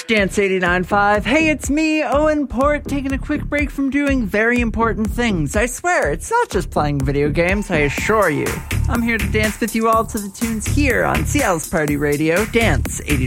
Dance 89.5. Hey, it's me, Owen Port, taking a quick break from doing very important things. I swear, it's not just playing video games, I assure you. I'm here to dance with you all to the tunes here on Seattle's Party Radio, Dance 89.5.